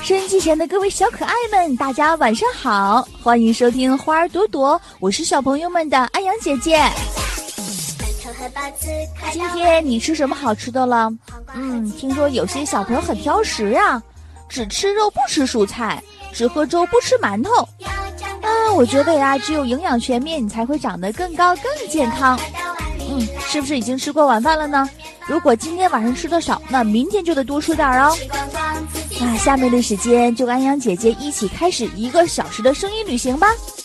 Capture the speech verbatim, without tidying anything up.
收音机前的各位小可爱们，大家晚上好，欢迎收听花儿朵朵，我是小朋友们的安阳姐姐。今天你吃什么好吃的了？嗯，听说有些小朋友很挑食啊，只吃肉不吃蔬菜，只喝粥不吃馒头。啊，我觉得呀，只有营养全面，你才会长得更高更健康。嗯，是不是已经吃过晚饭了呢？如果今天晚上吃的少，那明天就得多吃点哦。那下面的时间就跟安阳姐姐一起开始一个小时的声音旅行吧。